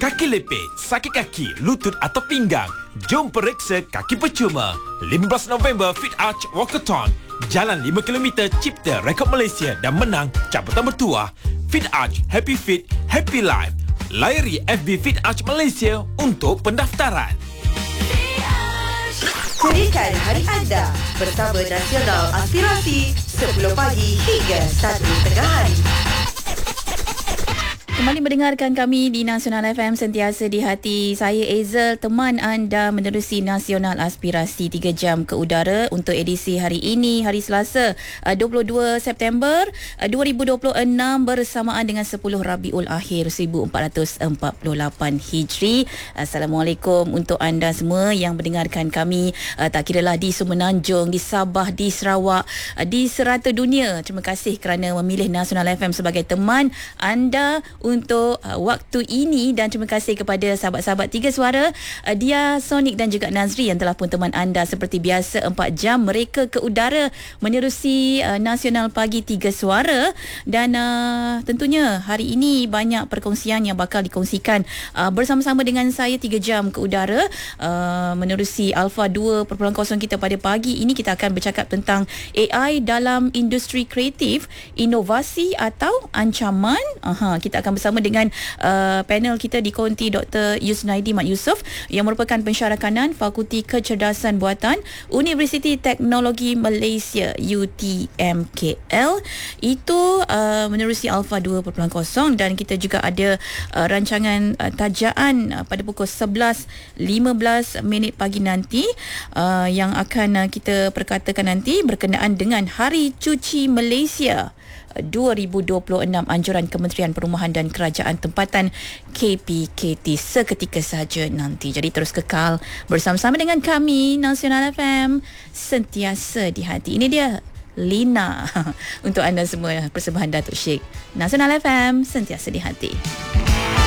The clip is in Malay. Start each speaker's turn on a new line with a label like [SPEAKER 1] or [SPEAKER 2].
[SPEAKER 1] Kaki lepit, sakit kaki, lutut atau pinggang? Jom periksa kaki percuma. 15 November Fit Arch Walkathon. Jalan 5 km cipta rekod Malaysia dan menang cabutan bertuah. Fit Arch, Happy Fit, Happy Life. Layari FB Fit Arch Malaysia untuk pendaftaran.
[SPEAKER 2] Jadikan hari anda bersama Nasional Aspirasi 10 pagi hingga 1 tengah hari.
[SPEAKER 3] Kembali mendengarkan kami di Nasional FM, sentiasa di hati. Saya Ezel, teman anda menerusi Nasional Aspirasi 3 jam ke udara untuk edisi hari ini, hari Selasa 22 September 2026 bersamaan dengan 10 Rabiul Akhir 1448 Hijri. Assalamualaikum untuk anda semua yang mendengarkan kami, tak kiralah di Semenanjung, di Sabah, di Sarawak, di serata dunia. Terima kasih kerana memilih Nasional FM sebagai teman anda untuk waktu ini, dan terima kasih kepada sahabat-sahabat Tiga Suara, Dia, Sonic dan juga Nazri yang telah pun teman anda seperti biasa 4 jam mereka ke udara menerusi Nasional Pagi Tiga Suara. Dan tentunya hari ini banyak perkongsian yang bakal dikongsikan bersama-sama dengan saya 3 jam ke udara menerusi Alpha 2.0 kita pada pagi ini. Kita akan bercakap tentang AI dalam industri kreatif, inovasi atau ancaman. Kita akan bersama dengan panel kita dikonti Dr. Yusnaidi Mat Yusof yang merupakan pensyarah kanan Fakulti Kecerdasan Buatan Universiti Teknologi Malaysia UTMKL. Itu menerusi Alpha 2.0, dan kita juga ada rancangan tajaan pada pukul 11.15 pagi nanti yang akan kita perkatakan nanti berkenaan dengan Hari Cuci Malaysia 2026, anjuran Kementerian Perumahan dan Kerajaan Tempatan KPKT seketika saja nanti. Jadi terus kekal bersama-sama dengan kami Nasional FM, sentiasa di hati. Ini dia Lina untuk anda semua, persembahan Datuk Syek. Nasional FM, sentiasa di hati.